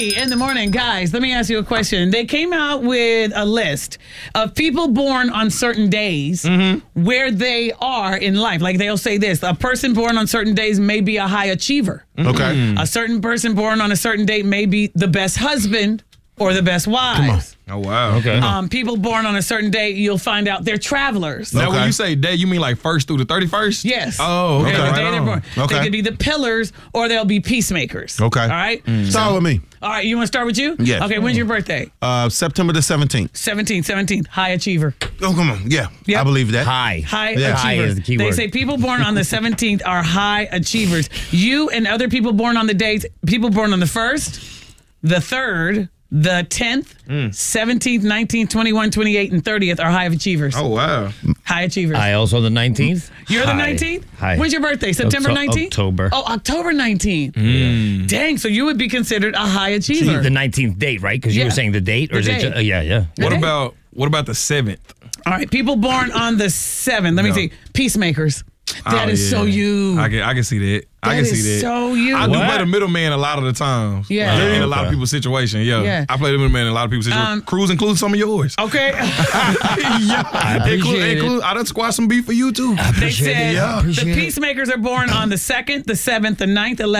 In the morning, guys, let me ask you a question. They came out with a list of people born on certain days where they are in life. Like they'll say this, a person born on certain days may be a high achiever. Okay. A certain person born on a certain date may be the best husband or the best wife. Oh, wow. Okay. People born on a certain date, you'll find out they're travelers. Now, when you say day, you mean like 1st through the 31st? Yes. Oh, okay. The day they're born. Okay. They could be the pillars or they'll be peacemakers. Okay. All right? Start with me. All right, you want to start with you? Yes. Okay, when's your birthday? September the 17th. 17th. High achiever. Oh, come on. Yeah. Yep. I believe that. High Yeah. achievers. High is the key They word. say people born on the 17th are high achievers. You and other people born on the dates, people born on the 1st, the 3rd, the 10th, 17th, 19th, 21, 28, and 30th are high achievers. Oh, wow. High achievers. I also the 19th. You're the High. 19th? High. When's your birthday? September 19th? October. Oh, October 19th. Dang, so you would be considered a high achiever. The 19th date, right? Because you Yeah. were saying the date, or The is it? date. Yeah. What about the 7th? All right, people born on the 7th. Let me see. Peacemakers. That is so you. I can see that. I can That is see that. so you. I do What? play the middleman a lot of the times. Yeah. In a lot of people's situations. Yeah. I play the middleman in a lot of people's situations. Cruise includes some of yours. Okay. I appreciate it. I done squashed some beef for you too. They said Yeah. the peacemakers are born on the 2nd, the 7th, the 9th, 11th.